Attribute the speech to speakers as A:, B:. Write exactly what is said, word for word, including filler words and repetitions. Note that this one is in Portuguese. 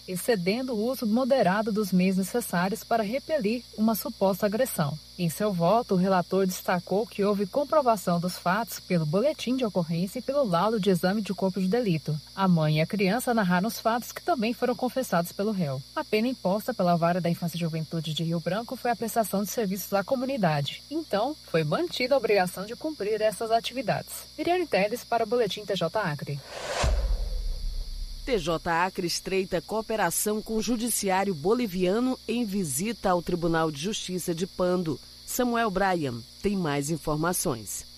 A: excedendo o uso moderado dos meios necessários para repelir uma suposta agressão. Em seu voto, o relator destacou que houve comprovação dos fatos pelo boletim de ocorrência e pelo laudo de exame de corpo de delito. A mãe e a criança narraram os fatos que também foram confessados pelo réu. A pena imposta pela Vara da Infância e Juventude de Rio Branco foi a prestação de serviços à comunidade. Então, foi mantida a obrigação de cumprir essas atividades. Miriane Teles para o Boletim T J Acre.
B: T J Acre estreita cooperação com o Judiciário Boliviano em visita ao Tribunal de Justiça de Pando. Samuel Bryan tem mais informações.